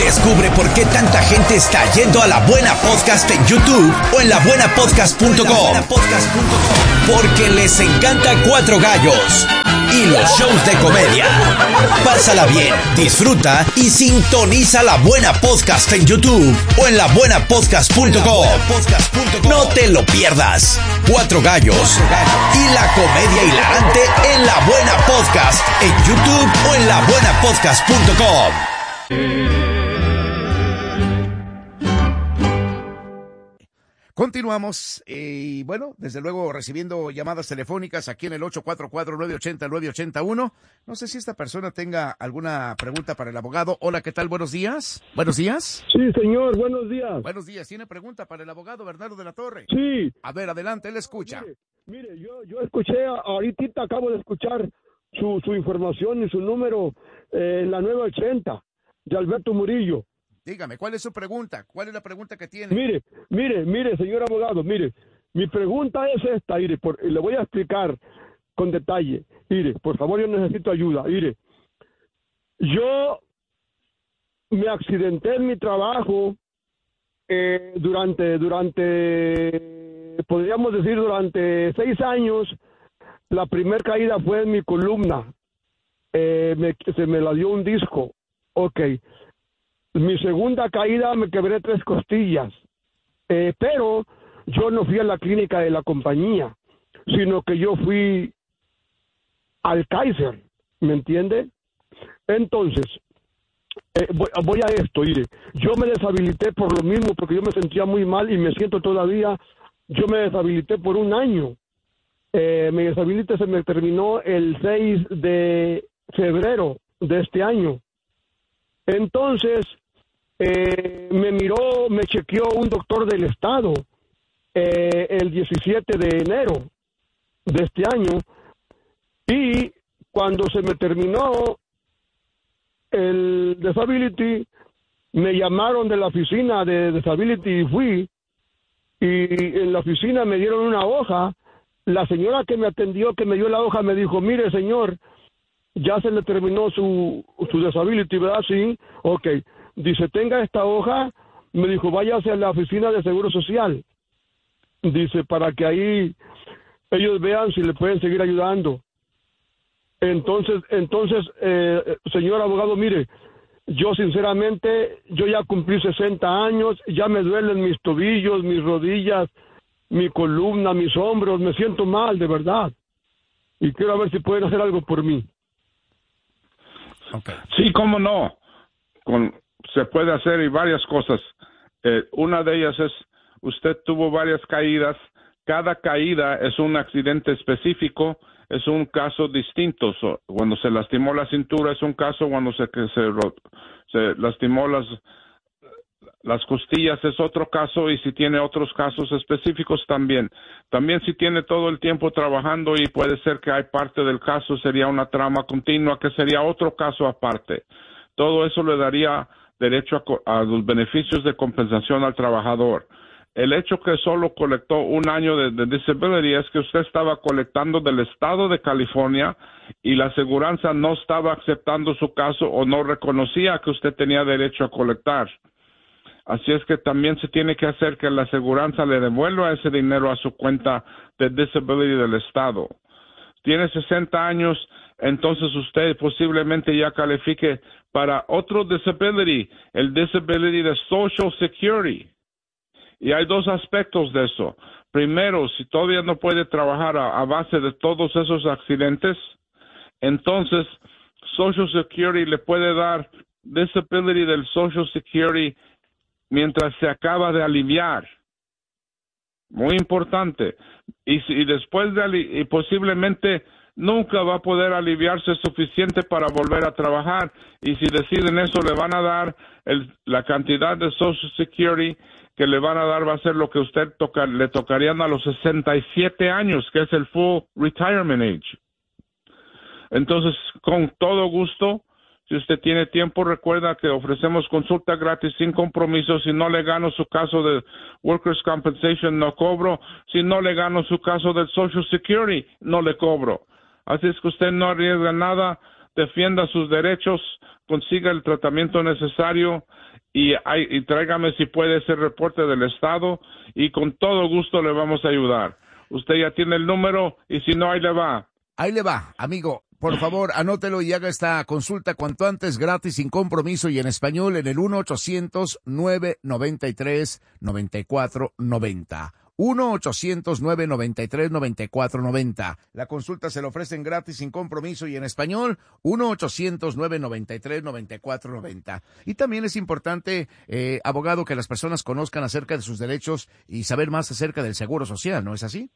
Descubre por qué tanta gente está yendo a La Buena Podcast en YouTube o en labuenapodcast.com. Porque les encanta Cuatro Gallos y los shows de comedia. Pásala bien, disfruta y sintoniza La Buena Podcast en YouTube o en labuenapodcast.com. No te lo pierdas. Cuatro Gallos y la comedia hilarante en La Buena Podcast en YouTube o en labuenapodcast.com. Continuamos, y bueno, desde luego recibiendo llamadas telefónicas aquí en el 844-980-981. No sé si esta persona tenga alguna pregunta para el abogado. Hola, ¿qué tal? Buenos días. ¿Buenos días? Sí, señor, buenos días. Buenos días. ¿Tiene pregunta para el abogado Bernardo de la Torre? Sí. A ver, adelante, él escucha. Mire, yo escuché, ahorita acabo de escuchar su información y su número en la 980 de Alberto Murillo. Dígame, ¿cuál es su pregunta? ¿Cuál es la pregunta que tiene? Mire, señor abogado, mire, mi pregunta es esta, le voy a explicar con detalle. Mire, por favor, yo necesito ayuda. Mire, yo me accidenté en mi trabajo durante, podríamos decir, durante 6 años. La primera caída fue en mi columna. Se me la dio un disco. Ok. Mi segunda caída me quebré 3 costillas, pero yo no fui a la clínica de la compañía, sino que yo fui al Kaiser, ¿me entiende? Entonces, voy a esto, mire, yo me deshabilité por lo mismo, porque yo me sentía muy mal y me siento todavía. Yo me deshabilité por 1 año. Mi deshabilité se me terminó el 6 de febrero de este año. Entonces, me chequeó un doctor del estado el 17 de enero de este año, y cuando se me terminó el disability, me llamaron de la oficina de disability y fui, y en la oficina me dieron una hoja. La señora que me atendió, que me dio la hoja, me dijo: mire, señor, ya se le terminó su disability, ¿verdad? Sí, ok. Dice, tenga esta hoja, me dijo, váyase a la oficina de Seguro Social. Dice, para que ahí ellos vean si le pueden seguir ayudando. Entonces, señor abogado, mire, yo sinceramente, yo ya cumplí 60 años, ya me duelen mis tobillos, mis rodillas, mi columna, mis hombros, me siento mal, de verdad. Y quiero ver si pueden hacer algo por mí. Okay. Sí, cómo no. Se puede hacer y varias cosas. Una de ellas es, usted tuvo varias caídas. Cada caída es un accidente específico, es un caso distinto. Cuando se lastimó la cintura es un caso, cuando se lastimó las costillas es otro caso, y si tiene otros casos específicos también. También si tiene todo el tiempo trabajando y puede ser que hay parte del caso, sería una trama continua, que sería otro caso aparte. Todo eso le daría derecho a los beneficios de compensación al trabajador. El hecho que solo colectó 1 año de disability es que usted estaba colectando del estado de California y la aseguranza no estaba aceptando su caso o no reconocía que usted tenía derecho a colectar. Así es que también se tiene que hacer que la aseguranza le devuelva ese dinero a su cuenta de disability del estado. Tiene 60 años, entonces usted posiblemente ya califique para otro disability, el disability de Social Security. Y hay 2 aspectos de eso. Primero, si todavía no puede trabajar a base de todos esos accidentes, entonces Social Security le puede dar disability del Social Security mientras se acaba de aliviar. Muy importante. Y después y posiblemente nunca va a poder aliviarse suficiente para volver a trabajar. Y si deciden eso, le van a dar la cantidad de Social Security que le van a dar, va a ser lo que usted le tocarían a los 67 años, que es el full retirement age. Entonces, con todo gusto, si usted tiene tiempo, recuerda que ofrecemos consulta gratis sin compromiso. Si no le gano su caso de Workers' Compensation, no cobro. Si no le gano su caso del Social Security, no le cobro. Así es que usted no arriesga nada. defienda sus derechos, consiga el tratamiento necesario y tráigame si puede ese reporte del Estado y con todo gusto le vamos a ayudar. Usted ya tiene el número y si no, ahí le va. Ahí le va, amigo. Por favor, anótelo y haga esta consulta cuanto antes, gratis, sin compromiso y en español en el 1-800-993-9490. 1-800-993-9490. La consulta se le ofrecen gratis, sin compromiso y en español, 1-800-993-9490. Y también es importante, abogado, que las personas conozcan acerca de sus derechos y saber más acerca del Seguro Social, ¿no es así?